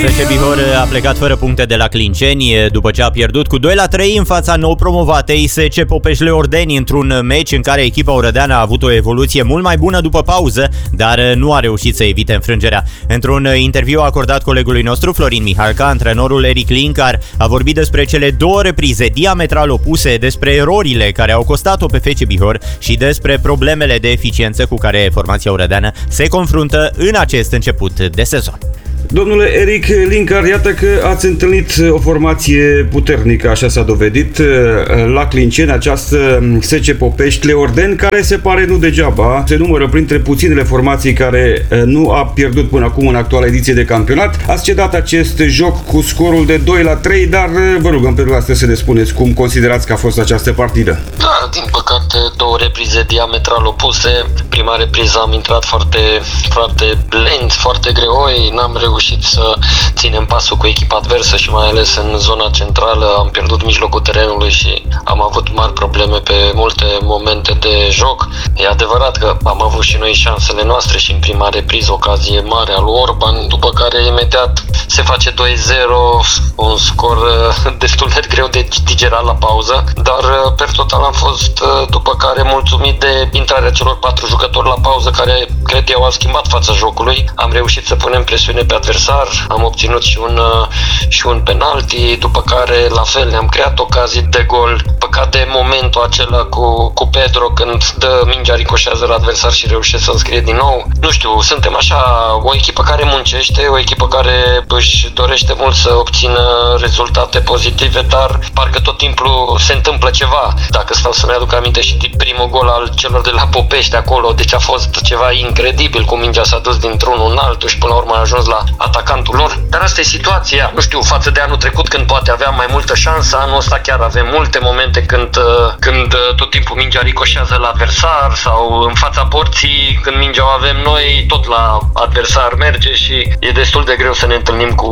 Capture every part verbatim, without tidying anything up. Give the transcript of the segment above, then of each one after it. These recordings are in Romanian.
F C Bihor a plecat fără puncte de la Clinceni după ce a pierdut cu doi la trei în fața nou promovatei S C Popeș-Leordeni într-un meci în care echipa orădeană a avut o evoluție mult mai bună după pauză, dar nu a reușit să evite înfrângerea. Într-un interviu acordat colegului nostru Florin Mihalca, antrenorul Eric Linkar a vorbit despre cele două reprize diametral opuse, despre erorile care au costat-o pe F C Bihor și despre problemele de eficiență cu care formația orădeană se confruntă în acest început de sezon. Domnule Eric Linkar, iată că ați întâlnit o formație puternică, așa s-a dovedit, la Clinceni, această S C Popești-Leordeni, care se pare nu degeaba se numără printre puținele formații care nu a pierdut până acum în actuala ediție de campionat. Ați cedat acest joc cu scorul de doi la trei, dar vă rugăm pe dumneavoastră să ne spuneți cum considerați că a fost această partidă. Da, din păcate, două reprize diametral opuse. Prima repriză am intrat foarte, foarte lent, foarte greoi, n-am reușit să ținem pasul cu echipa adversă și mai ales în zona centrală am pierdut mijlocul terenului și am avut mari probleme pe multe momente de joc. E adevărat că am avut și noi șansele noastre și în prima repriză ocazie mare al lui Orban, după care imediat se face doi zero, un scor destul de greu de digerat la pauză, dar per total am fost după care mulțumit de intrarea celor patru jucători la pauză care cred eu au schimbat fața jocului. Am reușit să punem presiune pe adversar, am obținut și un, și un penalti, după care la fel ne-am creat ocazii de gol. Păcat de momentul acela cu, cu Pedro când dă mingea, ricoșează la adversar și reușește să înscrie din nou. Nu știu, suntem așa o echipă care muncește, o echipă care își dorește mult să obțină rezultate pozitive, dar parcă tot timpul se întâmplă ceva. Dacă stau să-mi aduc aminte și primul gol al celor de la Popești acolo, deci a fost ceva incredibil, cum mingea s-a dus dintr-unul în altul și până la urmă a ajuns la atacantul lor. Dar asta e situația. Nu știu, față de anul trecut când poate aveam mai multă șansă, anul ăsta chiar avem multe momente când, când tot timpul mingea ricoșează la adversar sau în fața porții, când mingea o avem noi, tot la adversar merge și e destul de greu să ne întâlnim cu,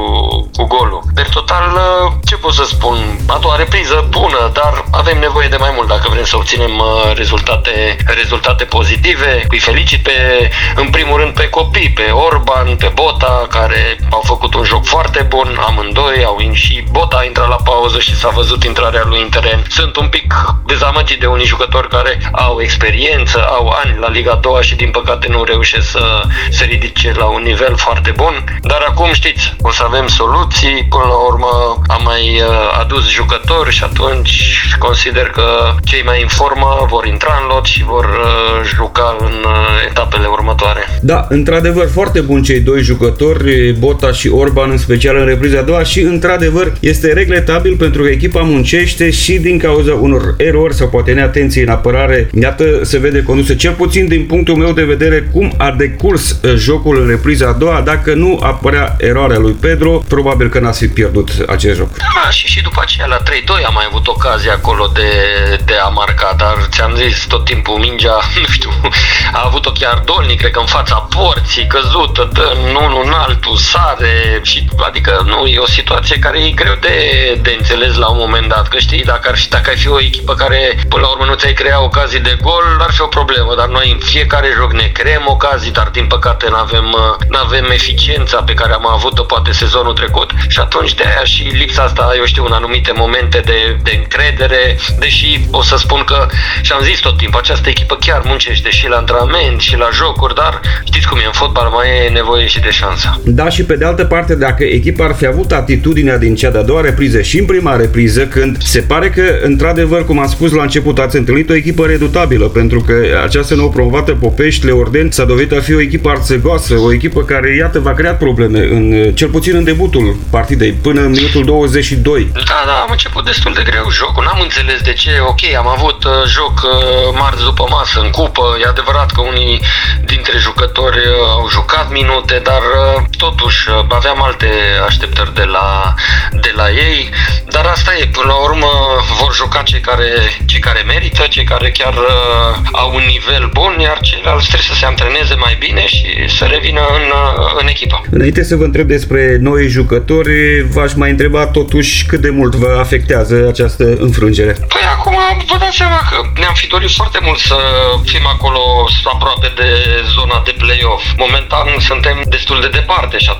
cu golul. Per total, ce pot să spun? A doua repriză bună, dar avem nevoie de mai mult dacă vrem să obținem rezultate, rezultate pozitive. Îi felicit pe, în primul rând pe copii, pe Orban, pe Bota, care au făcut un joc foarte bun, amândoi au și Bota a intrat la pauză și s-a văzut intrarea lui în teren. Sunt un pic dezamăgit de unii jucători care au experiență, au ani la Liga a doua și din păcate nu reușesc să se ridice la un nivel foarte bun. Dar acum știți, o să avem soluții, până la urmă am mai adus jucători și atunci consider că cei mai în formă vor intra în lot și vor juca în etapele următoare. Da, într-adevăr, foarte bun cei doi jucători, Bota și Orban, în special în repriza a doua, și într-adevăr este regretabil pentru că echipa muncește și din cauza unor erori sau poate neatenții în apărare, iată, se vede condusă, cel puțin din punctul meu de vedere, cum a decurs jocul în repriza a doua. Dacă nu apărea eroarea lui Pedro, probabil că n-ați fi pierdut acest joc. Da, și, și după aceea la trei doi am mai avut ocazia acolo de, de a marca, dar ți-am zis tot timpul mingea, nu știu, a avut-o chiar Dolnic, cred că în fața porții, căzută, dă în unul în altul, sare, și, adică nu, e o situație care e greu de, de înțeles la un moment dat, că știi, dacă ar fi, dacă ai fi o echipă care până la urmă nu ți-ai crea ocazii de gol, ar fi o problemă, dar noi în fiecare joc ne creăm ocazii, dar din păcate n-avem, n-avem eficiența pe care am avut-o poate sezonul trecut și atunci de aia și lipsa asta, eu știu, în anumite momente de, de încredere, deși o să spun că, și-am zis tot timpul, această echipă chiar muncește și la antrenament și la jocuri, dar știți cum e, în fotbal mai e nevoie și de șansă. Da, și pe de altă parte, dacă echipa ar fi avut atitudinea din cea de-a doua repriză și în prima repriză, când se pare că, într-adevăr, cum am spus la început, ați întâlnit o echipă redutabilă, pentru că această nouă promovată Popești-Leordeni s-a dovedit a fi o echipă arțăgoasă, o echipă care, iată, v-a creat probleme, în, cel puțin în debutul partidei, până în minutul douăzeci și doi. Da, da, am început destul de greu jocul, n-am înțeles de ce, ok, am avut uh, joc uh, marți după masă în cupă, e adevărat că unii dintre jucători uh, au jucat minute, dar uh, totuși uh, aveam alte așteptări de la, de la ei, dar asta e, până la urmă vor juca cei care, cei care merită, cei care chiar uh, au un nivel bun, iar ceilalți trebuie să se antreneze mai bine și să revină în, uh, în echipă. Înainte să vă întreb despre noi jucători, v-aș mai întreba totuși cât de mult vă afectează această înfrângere. Păi acum vă dați seama că ne-am fi dorit foarte mult să fim acolo aproape de zona de play-off. Momentan suntem destul de departe și atunci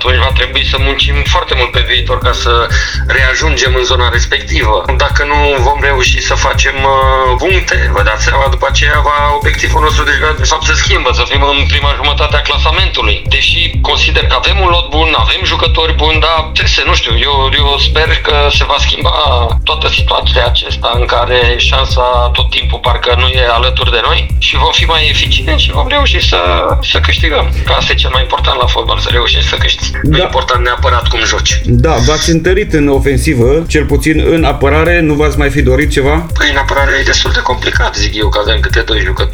atunci va trebui să muncim foarte mult pe viitor ca să reajungem în zona respectivă. Dacă nu vom reuși să facem puncte, vă dați seama, după aceea va, obiectivul nostru deja de fapt se schimbă, să fim în prima jumătate a clasamentului. Deși consider că avem un lot bun, avem jucători buni, dar trebuie să, nu știu, eu, eu sper că se va schimba toată situația aceasta în care șansa tot timpul parcă nu e alături de noi și vom fi mai eficienți și vom reuși să, să câștigăm. Că asta e cel mai important la fotbal, să reușești să câștigi. Da. Nu e important neapărat cum joci. Da, v-ați întărit în ofensivă, cel puțin în apărare, nu v-ați mai fi dorit ceva? Păi în apărare e destul de complicat, zic eu, că avem câte doi jucători